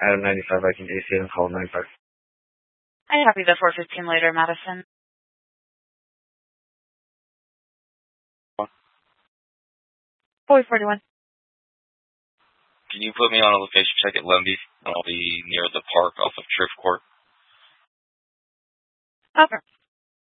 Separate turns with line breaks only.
Adam 95 Viking AC and call 95.
I copy the 415 later, Madison. 441.
Can you put me on a location check at Lumby? I'll be near the park off of Triff Court.
Okay.